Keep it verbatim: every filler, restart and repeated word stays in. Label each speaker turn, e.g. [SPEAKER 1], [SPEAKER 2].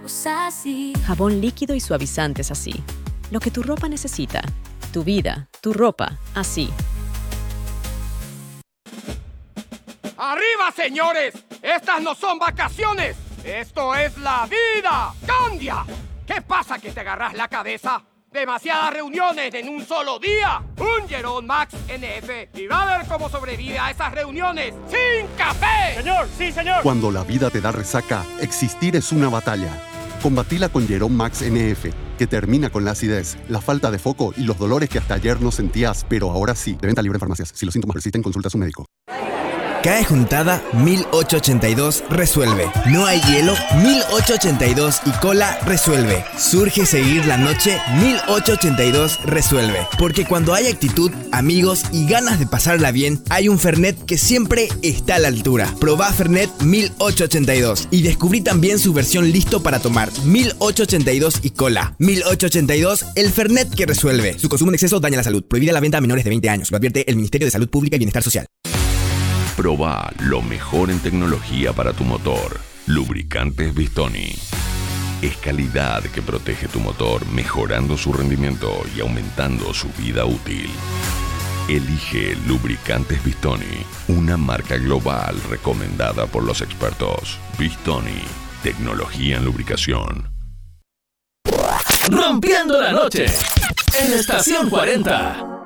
[SPEAKER 1] Usa así.
[SPEAKER 2] Jabón líquido y suavizantes así. Lo que tu ropa necesita. Tu vida, tu ropa, así.
[SPEAKER 3] ¡Arriba, señores! ¡Estas no son vacaciones! ¡Esto es la vida! ¡Cambia! ¿Qué pasa que te agarras la cabeza? Demasiadas reuniones en un solo día. Un Jerome Max N F y va a ver cómo sobrevive a esas reuniones sin café.
[SPEAKER 4] Señor, sí, señor.
[SPEAKER 5] Cuando la vida te da resaca, existir es una batalla. Combatila con Jerome Max N F, que termina con la acidez, la falta de foco y los dolores que hasta ayer no sentías, pero ahora sí. De venta libre en farmacias. Si los síntomas persisten, consulta a su médico.
[SPEAKER 6] Cae juntada mil ochocientos ochenta y dos resuelve. No hay hielo, mil ochocientos ochenta y dos y cola resuelve. Surge seguir la noche, mil ochocientos ochenta y dos resuelve. Porque cuando hay actitud, amigos y ganas de pasarla bien, hay un Fernet que siempre está a la altura. Probá Fernet mil ochocientos ochenta y dos y descubrí también su versión listo para tomar, mil ochocientos ochenta y dos y cola. mil ochocientos ochenta y dos, el Fernet que resuelve. Su consumo en exceso daña la salud. Prohibida la venta a menores de veinte años. Lo advierte el Ministerio de Salud Pública y Bienestar Social.
[SPEAKER 7] Probá lo mejor en tecnología para tu motor. Lubricantes Bistoni. Es calidad que protege tu motor, mejorando su rendimiento y aumentando su vida útil. Elige Lubricantes Bistoni, una marca global recomendada por los expertos. Bistoni, tecnología en lubricación.
[SPEAKER 8] Rompiendo la noche en Estación cuarenta.